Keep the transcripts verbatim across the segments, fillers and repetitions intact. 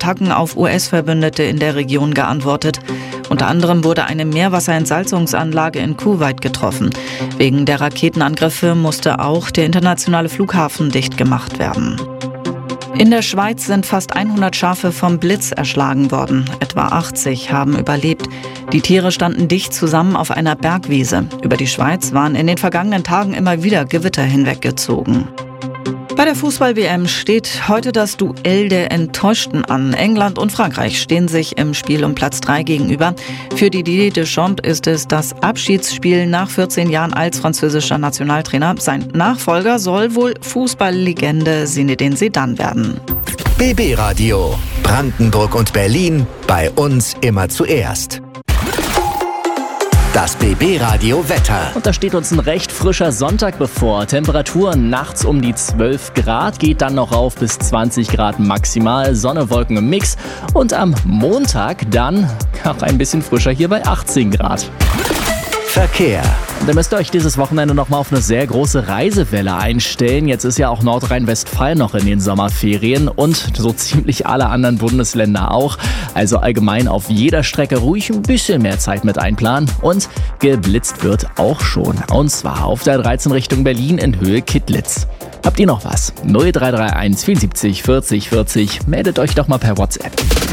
Attacken auf U S-Verbündete in der Region geantwortet. Unter anderem wurde eine Meerwasserentsalzungsanlage in Kuwait getroffen. Wegen der Raketenangriffe musste auch der internationale Flughafen dicht gemacht werden. In der Schweiz sind fast hundert Schafe vom Blitz erschlagen worden. Etwa achtzig haben überlebt. Die Tiere standen dicht zusammen auf einer Bergwiese. Über die Schweiz waren in den vergangenen Tagen immer wieder Gewitter hinweggezogen. Bei der Fußball-W M steht heute das Duell der Enttäuschten an. England und Frankreich stehen sich im Spiel um Platz drei gegenüber. Für Didier Deschamps ist es das Abschiedsspiel nach vierzehn Jahren als französischer Nationaltrainer. Sein Nachfolger soll wohl Fußballlegende Zinedine Zidane werden. B B Radio. Brandenburg und Berlin. Bei uns immer zuerst. Das B B Radio Wetter. Und da steht uns ein recht frischer Sonntag bevor. Temperaturen nachts um die zwölf Grad, geht dann noch rauf bis zwanzig Grad maximal. Sonne, Wolken im Mix. Und am Montag dann auch ein bisschen frischer hier bei achtzehn Grad. Verkehr. Und da müsst ihr euch dieses Wochenende nochmal auf eine sehr große Reisewelle einstellen. Jetzt ist ja auch Nordrhein-Westfalen noch in den Sommerferien und so ziemlich alle anderen Bundesländer auch. Also allgemein auf jeder Strecke ruhig ein bisschen mehr Zeit mit einplanen. Und geblitzt wird auch schon. Und zwar auf der dreizehn Richtung Berlin in Höhe Kittlitz. Habt ihr noch was? null drei drei eins vierundsiebzig vierzig vierzig. Meldet euch doch mal per WhatsApp.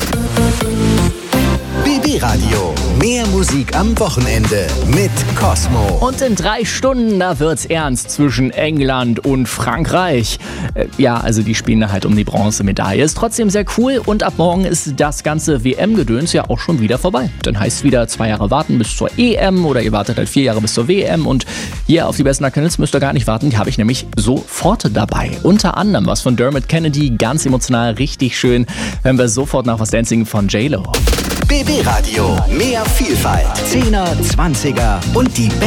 B B Radio. Mehr Musik am Wochenende mit Cosmo. Und in drei Stunden, da wird's ernst zwischen England und Frankreich. Äh, ja, also die spielen da halt um die Bronzemedaille. Ist trotzdem sehr cool und ab morgen ist das ganze W M-Gedöns ja auch schon wieder vorbei. Dann heißt es wieder zwei Jahre warten bis zur E M oder ihr wartet halt vier Jahre bis zur W M. Und hier auf die besten Aktuellen müsst ihr gar nicht warten. Die habe ich nämlich sofort dabei. Unter anderem was von Dermot Kennedy, ganz emotional, richtig schön. Hören wir sofort nach was Dancing von J-Lo. B B Radio. Mehr Vielfalt. Zehner, Zwanziger und die